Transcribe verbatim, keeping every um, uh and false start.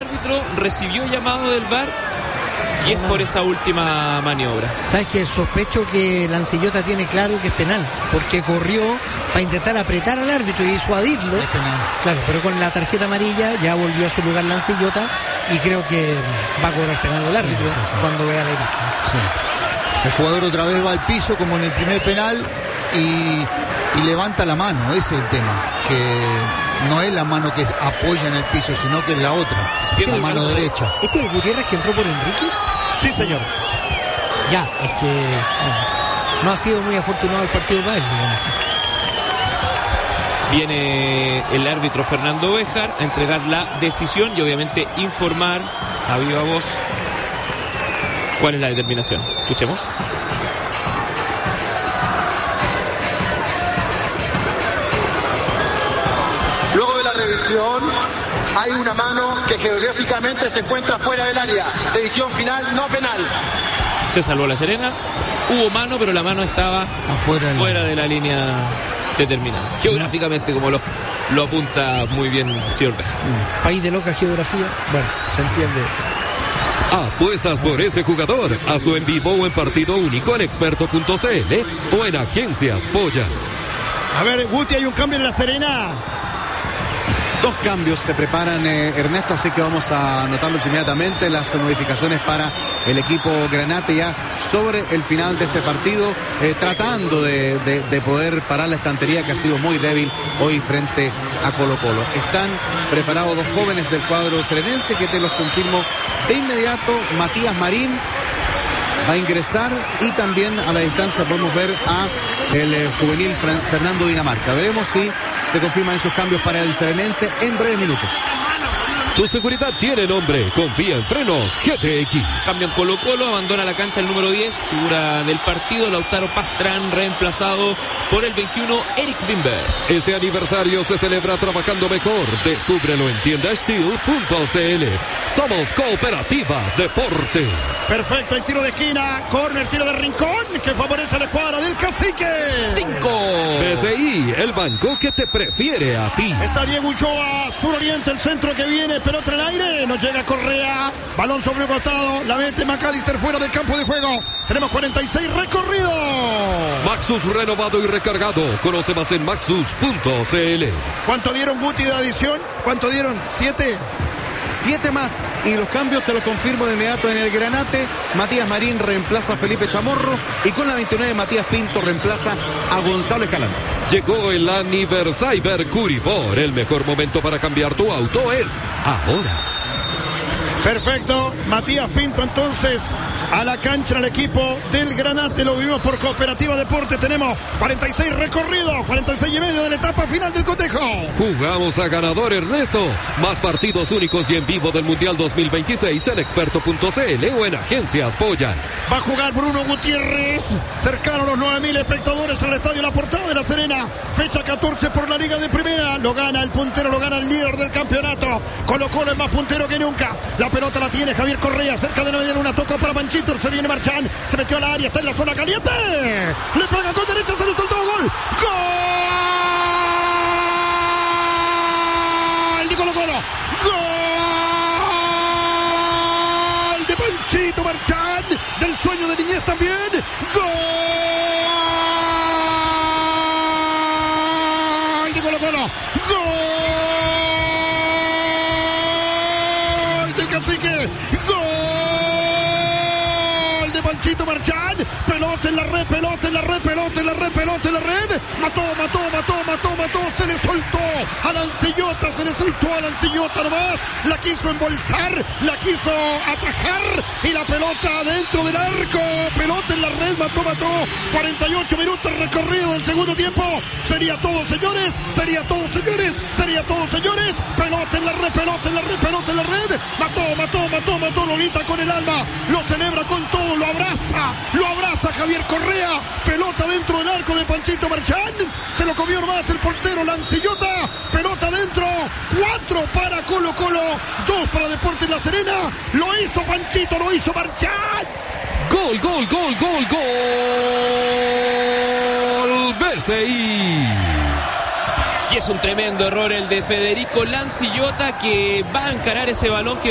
árbitro recibió llamado del V A R y es por esa última maniobra. ¿Sabes qué? Sospecho que Lancillota tiene claro que es penal, porque corrió para intentar apretar al árbitro y disuadirlo. Es penal. Claro, pero con la tarjeta amarilla ya volvió a su lugar Lancillota y creo que va a cobrar penal el árbitro sí, sí, sí. cuando vea la imagen. Sí. El jugador otra vez va al piso como en el primer penal y, y levanta la mano, ese es el tema, que no es la mano que apoya en el piso, sino que es la otra, ¿Este la mano derecha. ¿Este es el Gutiérrez que entró por Enríquez? Sí, señor. Ya, es que bueno, no ha sido muy afortunado el partido para él, digamos. Viene el árbitro Fernando Béjar a entregar la decisión y obviamente informar a viva voz cuál es la determinación. Escuchemos. Luego de la revisión, hay una mano que geográficamente se encuentra fuera del área. Decisión final no penal. Se salvó La Serena. Hubo mano, pero la mano estaba afuera de la... fuera de la línea determinada. Geográficamente, como lo, lo apunta muy bien el señor Béjar. País de loca geografía. Bueno, se entiende. Apuestas por ese jugador. Hazlo en vivo o en partido único en experto punto c l o en Agencias Polla. A ver, Guti, hay un cambio en La Serena. Dos cambios se preparan, eh, Ernesto, así que vamos a anotarlos inmediatamente. Las modificaciones para el equipo Granate ya sobre el final de este partido, eh, tratando de, de, de poder parar la estantería que ha sido muy débil hoy frente a Colo Colo. Están preparados dos jóvenes del cuadro serenense que te los confirmo de inmediato. Matías Marín va a ingresar y también a la distancia podemos ver a el eh, juvenil Fran- Fernando Dinamarca. Veremos si se confirman esos cambios para el serenense en breves minutos. Tu seguridad tiene nombre. Confía en Frenos G T X. Cambio en Colo Colo, abandona la cancha el número diez, figura del partido, Lautaro Pastrán, reemplazado por el veintiuno, Eric Bimber. Este aniversario se celebra trabajando mejor. Descúbrelo en tienda steel punto c l. Somos Cooperativa Deportes. Perfecto, el tiro de esquina, córner, tiro de rincón, que favorece a la escuadra del Cacique. Cinco. B C I, el banco que te prefiere a ti. Está Diego Uchoa, suroriente, el centro que viene, pelota en el aire, no llega Correa, balón sobre un costado, la mete McAllister fuera del campo de juego. Tenemos cuarenta y seis recorridos. Maxus renovado y recargado. Conoce más en maxus punto c l. ¿Cuánto dieron, Guti, de adición? ¿Cuánto dieron? ¿Siete? Siete más y los cambios te los confirmo de inmediato en el Granate. Matías Marín reemplaza a Felipe Chamorro y con la veintinueve Matías Pinto reemplaza a Gonzalo Escalante. Llegó el aniversario Curibor. El mejor momento para cambiar tu auto es ahora. Perfecto, Matías Pinto entonces a la cancha del equipo del Granate, lo vivimos por Cooperativa Deportes, tenemos cuarenta y seis recorridos, cuarenta y seis y medio de la etapa final del cotejo. Jugamos a ganador, Ernesto. Más partidos únicos y en vivo del Mundial dos mil veintiséis en experto punto c l o en Agencias Polla. Va a jugar Bruno Gutiérrez, cercano a los nueve mil espectadores en el Estadio La Portada de La Serena, fecha catorce por la Liga de Primera, lo gana el puntero, lo gana el líder del campeonato, Colo Colo es más puntero que nunca. La pelota la tiene Javier Correa, cerca de la media luna, tocó para Panchito, se viene Marchán, se metió al área, está en la zona caliente, le pega con derecha, se le soltó, gol, gol de Colo Colo, gol de Panchito Marchán, del sueño de niñez también, gol de Colo Colo, gol Cacique, gol de Panchito Marchán, pelota en la red, pelota en la red, pelota en la red, pelota en la red, mató, mató, mató, mató, mató, se le soltó a Lancillota, se le soltó a Lancillota nomás, la quiso embolsar, la quiso atajar y la pelota dentro del arco, pelota en la red, mató, mató, cuarenta y ocho minutos recorrido del segundo tiempo, sería todo, señores, sería todo, señores, sería todo, señores, pelota en la red, pelota en la red, pelota en la red, mató, mató, mató, mató, Lolita con el alma, lo celebra con todo, lo abraza, lo abraza Javier Correa, pelota dentro del arco de Panchito Marchán, se lo comió nomás el portero Lancillota, pelota dentro, cuatro para Colo Colo, dos para Deportes La Serena, lo hizo Panchito, lo hizo Marchán. Gol, gol, gol, gol, gol. B C I. Y es un tremendo error el de Federico Lancillota, que va a encarar ese balón que